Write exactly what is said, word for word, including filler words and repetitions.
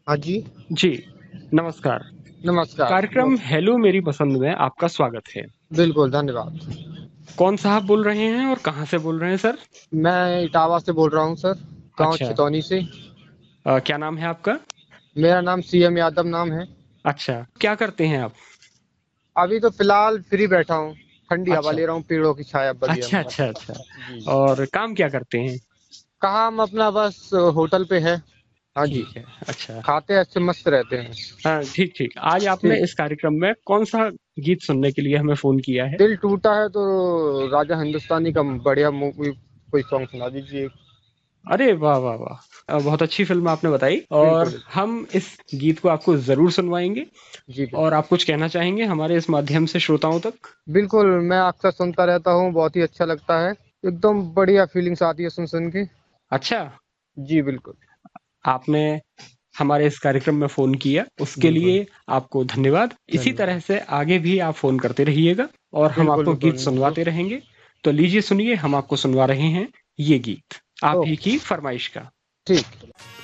हाँ जी। जी, नमस्कार। नमस्कार, कार्यक्रम नमस्कार। हेलो मेरी पसंद में आपका स्वागत है। बिल्कुल, धन्यवाद। कौन साहब बोल रहे हैं और कहाँ से बोल रहे हैं सर? मैं इटावा से बोल रहा हूँ सर, गाँव अच्छा। छितौनी से। अ, क्या नाम है आपका? मेरा नाम सीएम यादव नाम है। अच्छा, क्या करते हैं आप? अभी तो फिलहाल फ्री बैठा हूँ, ठंडी हवा अच्छा, ले रहा हूँ, पेड़ों की छाया बढ़िया अच्छा, में। अच्छा, अच्छा। जी। और काम क्या करते हैं? काम अपना बस होटल पे है। हाँ जी, ठीक है, अच्छा। खाते अच्छे मस्त रहते हैं। हाँ, ठीक, ठीक। आज आपने ठीक। इस कार्यक्रम में कौन-सा गीत सुनने के लिए हमें फ़ोन किया है? दिल टूटा है तो राजा हिंदुस्तानी का बढ़िया मूवी कोई सॉन्ग सुना दीजिए। अरे वाह, वाह, वाह! अ, बहुत अच्छी फ़िल्म आपने बताई और बिल्कुल, बिल्कुल। हम इस गीत को आपको ज़रूर सुनवाएँगे जी, और बिल्कुल। आप कुछ कहना चाहेंगे हमारे इस माध्यम से श्रोताओं तक? बिल्कुल, मैं अक्सर सुनता रहता हूँ, बहुत ही अच्छा लगता है। एकदम बढ़िया फीलिंग्स आती है सुन-सुन के। अच्छा। जी, बिल्कुल। आपने हमारे इस कार्यक्रम में फ़ोन किया, उसके बिल्कुल, लिए आपको धन्यवाद। इसी तरह धन्यवाद। से आगे भी आप फ़ोन करते रहिएगा और हम बिल्कुल, आपको गीत बिल्कुल, ज़रूर। सुनवाते रहेंगे। तो लीजिए सुनिए हम आपको सुनवा रहे हैं ये गीत, आप ओह! ही की फ़रमाइश का। ठीक।